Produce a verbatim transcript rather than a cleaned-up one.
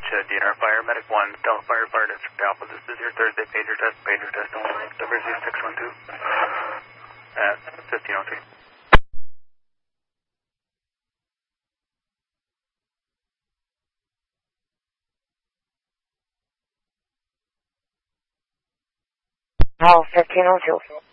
to D N R Fire Medic one, Delta Fire Fire District Alpha. This is your Thursday pager test, pager test on W Z six one two at fifteen oh two. Oh, fifteen oh two.